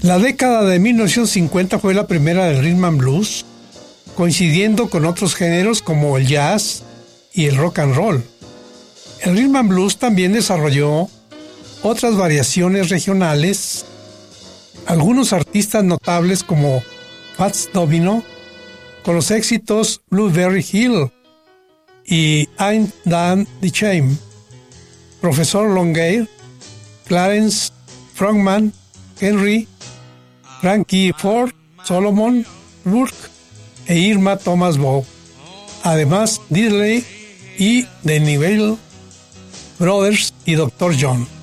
La década de 1950 fue la primera del rhythm and blues, coincidiendo con otros géneros como el jazz y el rock and roll. El rhythm and blues también desarrolló otras variaciones regionales. Algunos artistas notables como Fats Domino, con los éxitos Blueberry Hill y I'm Dan the Chain, Profesor Longueuil, Clarence Frogman, Henry, Frankie Ford, Solomon Burke e Irma Thomas Bow. Además, Diddley y The Neville Brothers y Dr. John.